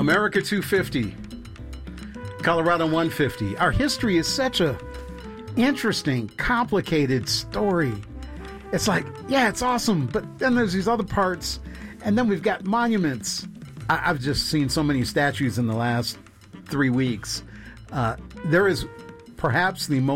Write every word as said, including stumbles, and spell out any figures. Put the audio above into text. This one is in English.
America two fifty, Colorado one fifty. Our history is such a interesting, complicated story. It's like, yeah, it's awesome, but then there's these other parts, and then we've got monuments. I- I've just seen so many statues in the last three weeks. Uh, there is perhaps the most